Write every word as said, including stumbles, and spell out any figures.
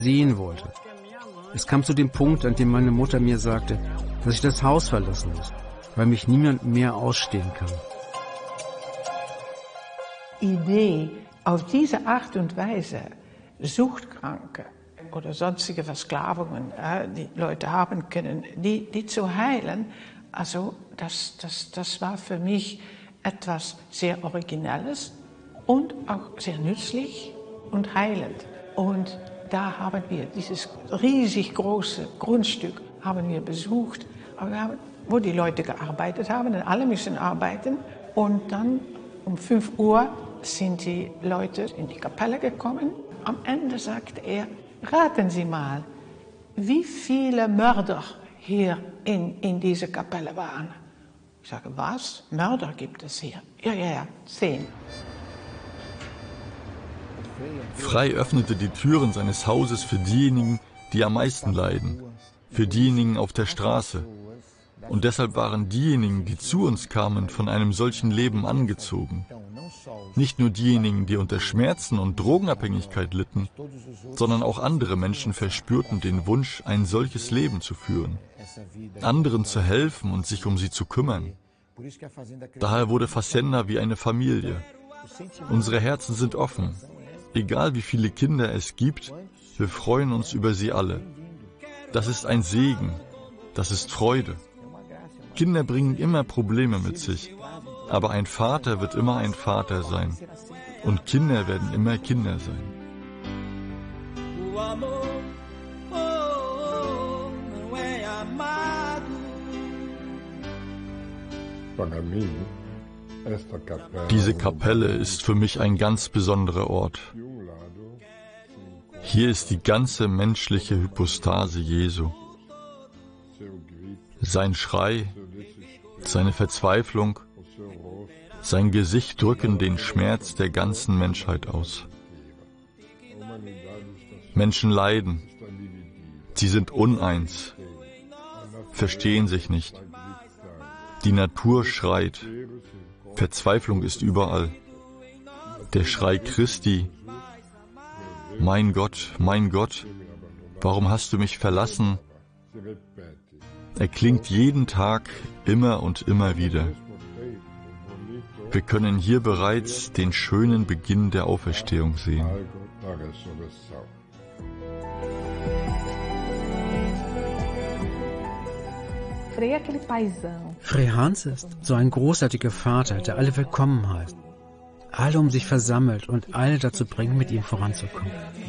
sehen wollte. Es kam zu dem Punkt, an dem meine Mutter mir sagte, dass ich das Haus verlassen muss, weil mich niemand mehr ausstehen kann. Idee, auf diese Art und Weise Suchtkranke oder sonstige Versklavungen, äh, die Leute haben können, die, die zu heilen, also das, das, das war für mich etwas sehr Originelles und auch sehr nützlich und heilend. Und da haben wir dieses riesig große Grundstück haben wir besucht, aber wir haben, wo die Leute gearbeitet haben, und alle müssen arbeiten. Und dann um fünf Uhr sind die Leute in die Kapelle gekommen. Am Ende sagte er, raten Sie mal, wie viele Mörder hier in, in dieser Kapelle waren. Ich sage, was? Mörder gibt es hier? Ja, ja, ja, zehn. Frei öffnete die Türen seines Hauses für diejenigen, die am meisten leiden, für diejenigen auf der Straße. Und deshalb waren diejenigen, die zu uns kamen, von einem solchen Leben angezogen. Nicht nur diejenigen, die unter Schmerzen und Drogenabhängigkeit litten, sondern auch andere Menschen verspürten den Wunsch, ein solches Leben zu führen, anderen zu helfen und sich um sie zu kümmern. Daher wurde Fazenda wie eine Familie. Unsere Herzen sind offen. Egal wie viele Kinder es gibt, wir freuen uns über sie alle. Das ist ein Segen, das ist Freude. Kinder bringen immer Probleme mit sich, aber ein Vater wird immer ein Vater sein und Kinder werden immer Kinder sein. Diese Kapelle ist für mich ein ganz besonderer Ort. Hier ist die ganze menschliche Hypostase Jesu. Sein Schrei, seine Verzweiflung, sein Gesicht drücken den Schmerz der ganzen Menschheit aus. Menschen leiden, sie sind uneins, verstehen sich nicht. Die Natur schreit, Verzweiflung ist überall. Der Schrei Christi, mein Gott, mein Gott, warum hast du mich verlassen? Er klingt jeden Tag immer und immer wieder. Wir können hier bereits den schönen Beginn der Auferstehung sehen. Frei Hans ist so ein großartiger Vater, der alle willkommen heißt. Alle um sich versammelt und alle dazu bringt, mit ihm voranzukommen.